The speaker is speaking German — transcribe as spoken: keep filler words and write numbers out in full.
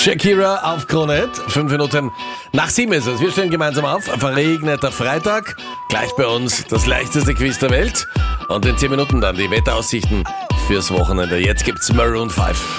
Shakira auf Krone Hit. Fünf Minuten nach sieben ist es. Wir stehen gemeinsam auf. Ein verregneter Freitag. Gleich bei uns das leichteste Quiz der Welt. Und in zehn Minuten dann die Wetteraussichten fürs Wochenende. Jetzt gibt's Maroon fünf.